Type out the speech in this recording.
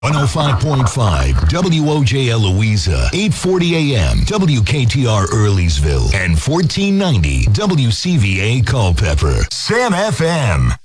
105.5 WOJL Louisa, 840 AM WKTR Earleysville, and 1490 WCVA Culpeper. Sam FM.